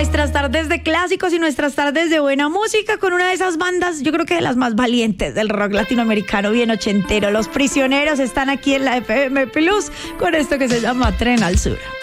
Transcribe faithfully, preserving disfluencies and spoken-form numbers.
nuestras tardes de clásicos y nuestras tardes de buena música con una de esas bandas, yo creo que de las más valientes del rock latinoamericano, bien ochentero. Los Prisioneros están aquí en la F M Plus con esto que se llama Tren al Sur.